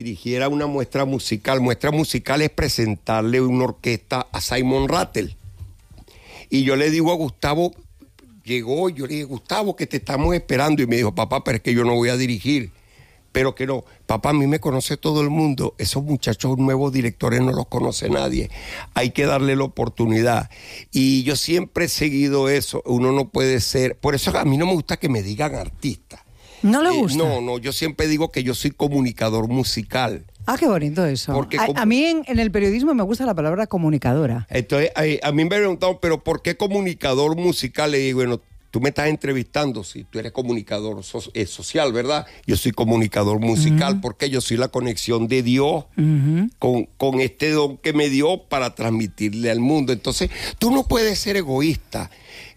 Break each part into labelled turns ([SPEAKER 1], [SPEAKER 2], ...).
[SPEAKER 1] dirigiera una muestra musical. Muestra musical es presentarle una orquesta a Simon Rattle. Y yo le digo a Gustavo, llegó, yo le dije, Gustavo, que te estamos esperando. Y me dijo, papá, pero es que yo no voy a dirigir. Pero que no, papá, a mí me conoce todo el mundo. Esos muchachos nuevos directores no los conoce nadie. Hay que darle la oportunidad. Y yo siempre he seguido eso. Uno no puede ser... Por eso a mí no me gusta que me digan artista.
[SPEAKER 2] ¿No le gusta?
[SPEAKER 1] No, yo siempre digo que yo soy comunicador musical.
[SPEAKER 2] Ah, qué bonito eso.
[SPEAKER 1] Porque
[SPEAKER 2] a mí en el periodismo me gusta la palabra comunicadora.
[SPEAKER 1] Entonces, a mí me preguntaron, ¿pero por qué comunicador musical? Le digo, bueno, tú me estás entrevistando, si tú eres comunicador social, ¿verdad? Yo soy comunicador musical porque yo soy la conexión de Dios con este don que me dio para transmitirle al mundo. Entonces, tú no puedes ser egoísta.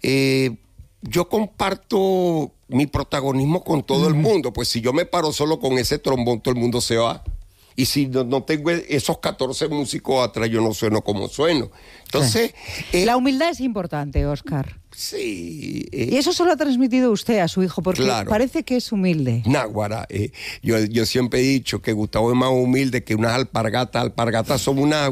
[SPEAKER 1] Yo comparto mi protagonismo con todo el mundo, pues si yo me paro solo con ese trombón, todo el mundo se va. Y si no tengo esos 14 músicos atrás, yo no sueno como sueno. Entonces...
[SPEAKER 2] la humildad es importante, Óscar.
[SPEAKER 1] Sí.
[SPEAKER 2] Y eso se lo ha transmitido usted a su hijo, porque
[SPEAKER 1] claro.
[SPEAKER 2] Parece que es humilde.
[SPEAKER 1] Náguara, yo siempre he dicho que Gustavo es más humilde que unas alpargatas. Alpargatas son una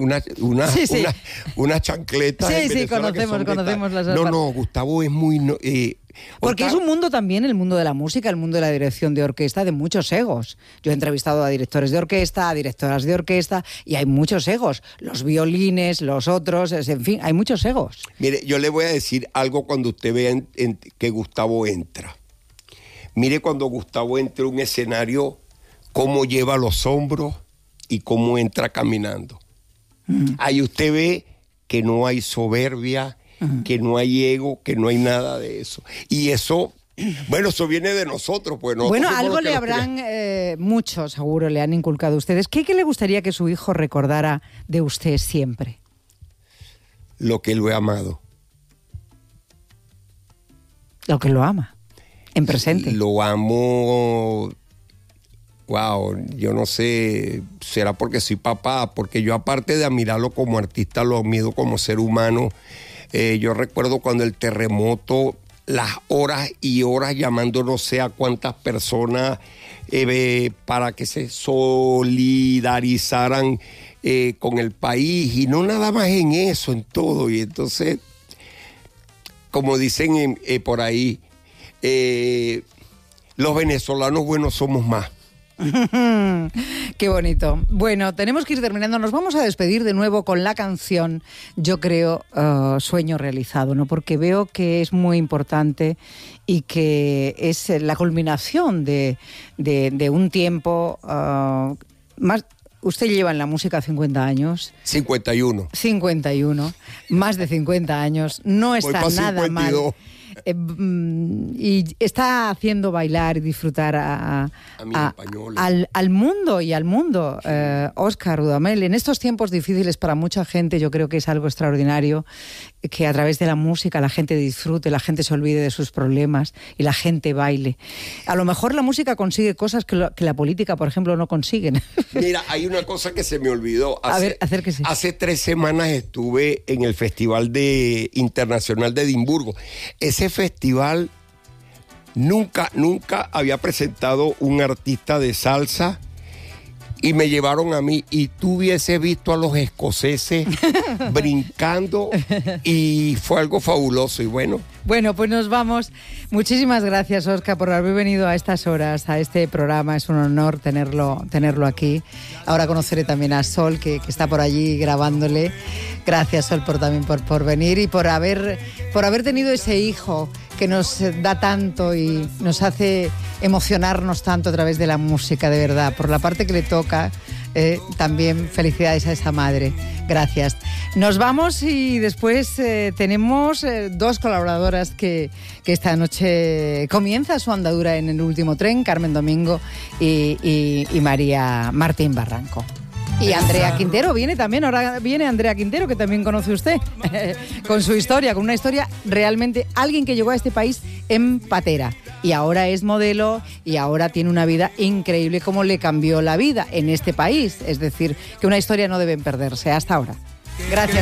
[SPEAKER 1] chancleta.
[SPEAKER 2] Sí, conocemos las alpargatas.
[SPEAKER 1] No, Gustavo es muy...
[SPEAKER 2] porque es un mundo también, el mundo de la música, el mundo de la dirección de orquesta, de muchos egos. Yo he entrevistado a directores de orquesta, a directoras de orquesta, y hay muchos egos. Los violines, los otros, en fin, hay muchos egos.
[SPEAKER 1] Mire, yo le voy a decir algo cuando usted vea que Gustavo entra. Mire cuando Gustavo entra a un escenario, cómo lleva los hombros y cómo entra caminando. Ahí usted ve que no hay soberbia, que no hay ego, que no hay nada de eso. Y eso, bueno, eso viene de nosotros. Pues nosotros
[SPEAKER 2] bueno, algo le habrán, muchos seguro, le han inculcado a ustedes. ¿Qué le gustaría que su hijo recordara de usted siempre?
[SPEAKER 1] Lo que lo he amado.
[SPEAKER 2] Lo que lo ama, en presente.
[SPEAKER 1] Lo amo... Wow, yo no sé, será porque soy papá, porque yo aparte de admirarlo como artista, lo admiro como ser humano. Yo recuerdo cuando el terremoto, las horas y horas llamando no sé a cuántas personas para que se solidarizaran con el país, y no nada más en eso, en todo. Y entonces, como dicen por ahí, los venezolanos buenos somos más.
[SPEAKER 2] Qué bonito. Bueno, tenemos que ir terminando. Nos vamos a despedir de nuevo con la canción, yo creo, Sueño Realizado, ¿no? Porque veo que es muy importante y que es la culminación de un tiempo más. Usted lleva en la música 50 años.
[SPEAKER 1] 51.
[SPEAKER 2] 51. Más de 50 años. No está nada mal. Y está haciendo bailar y disfrutar al mundo y al mundo. Óscar Dudamel, en estos tiempos difíciles para mucha gente, yo creo que es algo extraordinario que a través de la música la gente disfrute, la gente se olvide de sus problemas y la gente baile. A lo mejor la música consigue cosas que la política, por ejemplo, no consiguen.
[SPEAKER 1] Mira, hay una cosa que se me olvidó.
[SPEAKER 2] Acérquese.
[SPEAKER 1] Hace 3 semanas estuve en el Festival Internacional de Edimburgo. Ese festival nunca había presentado un artista de salsa y me llevaron a mí, y tú hubieses visto a los escoceses brincando, y fue algo fabuloso. Y bueno,
[SPEAKER 2] pues nos vamos. Muchísimas gracias, Óscar, por haber venido a estas horas a este programa. Es un honor tenerlo aquí. Ahora conoceré también a Sol, que está por allí grabándole. Gracias, Sol, también por venir y por haber tenido ese hijo que nos da tanto y nos hace emocionarnos tanto a través de la música, de verdad. Por la parte que le toca, también felicidades a esa madre. Gracias. Nos vamos y después tenemos 2 colaboradoras que esta noche comienza su andadura en el último tren, Carmen Domingo y María Martín Barranco. Y Andrea Quintero viene también, ahora viene Andrea Quintero, que también conoce usted, con su historia, con una historia realmente, alguien que llegó a este país en patera y ahora es modelo y ahora tiene una vida increíble, cómo le cambió la vida en este país. Es decir, que una historia no debe perderse hasta ahora. Gracias.